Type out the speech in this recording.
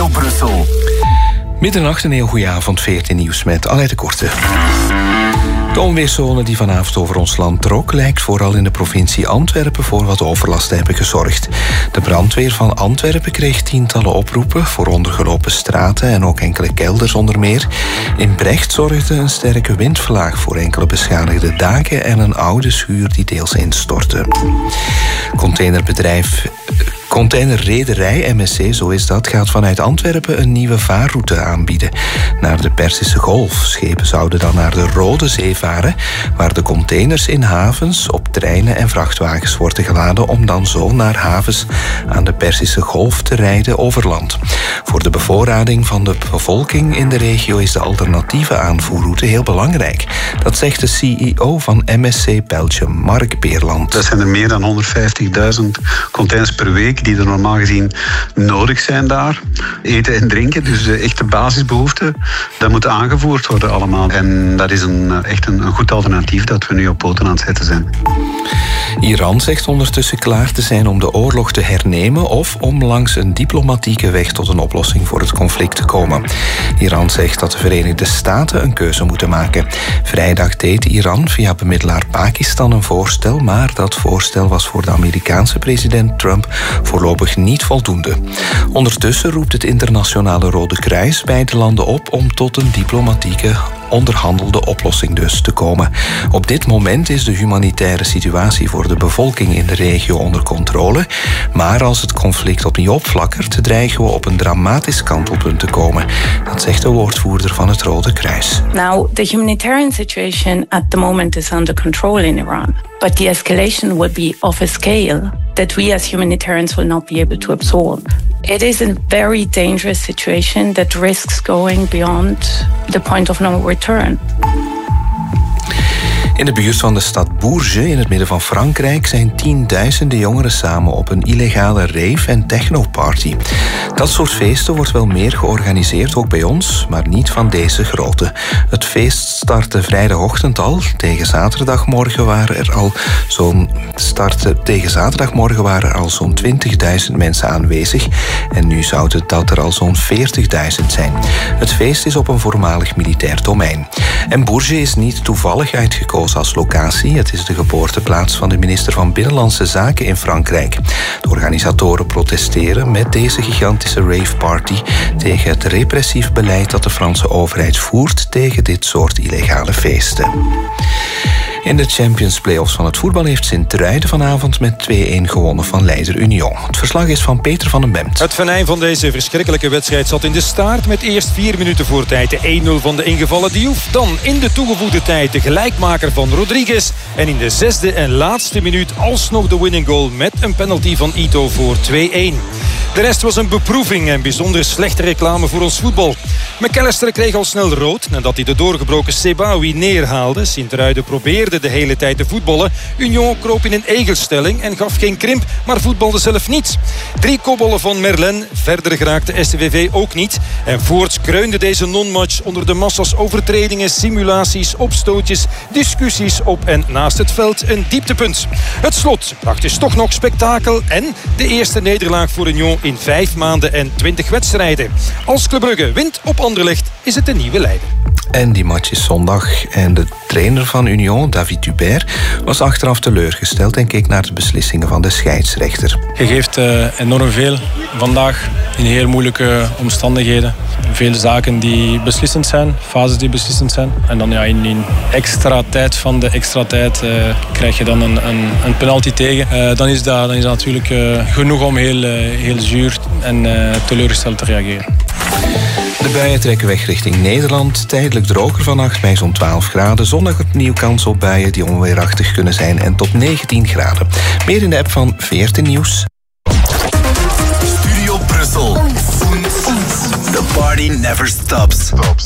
Studio Brussel. Middernacht, een heel goede avond, 14 nieuws met Aleid de Korte. De onweerszone die vanavond over ons land trok lijkt vooral in de provincie Antwerpen voor wat overlast te hebben gezorgd. De brandweer van Antwerpen kreeg tientallen oproepen voor ondergelopen straten en ook enkele kelders onder meer. In Brecht zorgde een sterke windvlaag voor enkele beschadigde daken en een oude schuur die deels instortte. Containerrederij MSC, zo is dat, gaat vanuit Antwerpen een nieuwe vaarroute aanbieden naar de Perzische Golf. Schepen zouden dan naar de Rode Zee varen, waar de containers in havens, op treinen en vrachtwagens worden geladen om dan zo naar havens aan de Perzische Golf te rijden over land. Voor de bevoorrading van de bevolking in de regio is de alternatieve aanvoerroute heel belangrijk. Dat zegt de CEO van MSC Belgium, Mark Beerland. Dat zijn er meer dan 150.000 containers per week die er normaal gezien nodig zijn daar. Eten en drinken, dus de echte basisbehoeften, dat moet aangevoerd worden allemaal. En dat is echt een goed alternatief dat we nu op poten aan het zetten zijn. Iran zegt ondertussen klaar te zijn om de oorlog te hernemen of om langs een diplomatieke weg tot een oplossing voor het conflict te komen. Iran zegt dat de Verenigde Staten een keuze moeten maken. Vrijdag deed Iran via bemiddelaar Pakistan een voorstel, maar dat voorstel was voor de Amerikaanse president Trump voorlopig niet voldoende. Ondertussen roept het Internationale Rode Kruis beide landen op om tot een diplomatieke onderhandelde oplossing dus te komen. Op dit moment is de humanitaire situatie voor de bevolking in de regio onder controle, maar als het conflict opnieuw opflakkert, dreigen we op een dramatisch kantelpunt te komen. Dat zegt de woordvoerder van het Rode Kruis. Now, the humanitarian situation at the moment is under control in Iran, but the escalation will be of a scale that we as humanitarians will not be able to absorb. It is a very dangerous situation that risks going beyond the point of no return. In de buurt van de stad Bourges, in het midden van Frankrijk, zijn tienduizenden jongeren samen op een illegale rave- en technoparty. Dat soort feesten wordt wel meer georganiseerd, ook bij ons, maar niet van deze grootte. Het feest startte vrijdagochtend al. Tegen zaterdagmorgen waren er al zo'n 20.000 mensen aanwezig. En nu zouden dat er al zo'n 40.000 zijn. Het feest is op een voormalig militair domein. En Bourges is niet toevallig uitgekozen als locatie. Het is de geboorteplaats van de minister van Binnenlandse Zaken in Frankrijk. De organisatoren protesteren met deze gigantische raveparty tegen het repressief beleid dat de Franse overheid voert tegen dit soort illegale feesten. In de Champions Playoffs van het voetbal heeft Sint-Truiden vanavond met 2-1 gewonnen van leider Union. Het verslag is van Peter van den Bemt. Het venijn van deze verschrikkelijke wedstrijd zat in de staart met eerst 4 minuten voor tijd de 1-0 van de ingevallen Diouf. Dan in de toegevoegde tijd de gelijkmaker van Rodriguez. En in de 6e en laatste minuut alsnog de winning goal met een penalty van Ito voor 2-1. De rest was een beproeving en bijzonder slechte reclame voor ons voetbal. McAllister kreeg al snel rood nadat hij de doorgebroken Sebaoui neerhaalde. Sint-Truiden probeerde de hele tijd te voetballen. Union kroop in een egelstelling en gaf geen krimp, maar voetbalde zelf niet. 3 kopballen van Merlin, verder geraakte SCVV ook niet. En voorts kreunde deze non-match onder de massa's overtredingen, simulaties, opstootjes, discussies op en naast het veld een dieptepunt. Het slot bracht dus toch nog spektakel en de eerste nederlaag voor Union in 5 maanden en 20 wedstrijden. Als Club Brugge wint op Anderlecht is het een nieuwe leider. En die match is zondag. En de trainer van Union, David Hubert, was achteraf teleurgesteld en keek naar de beslissingen van de scheidsrechter. Je geeft enorm veel vandaag in heel moeilijke omstandigheden. Veel zaken die beslissend zijn, fases die beslissend zijn. En dan in extra tijd van de extra tijd krijg je dan een penalty tegen. Dan is dat natuurlijk genoeg om heel zuur en teleurgesteld te reageren. De buien trekken weg richting Nederland. Tijdelijk droger vannacht bij zo'n 12 graden. Zondag opnieuw kans op buien die onweerachtig kunnen zijn en tot 19 graden. Meer in de app van 14 Nieuws. Studio Brussel. The party never stops.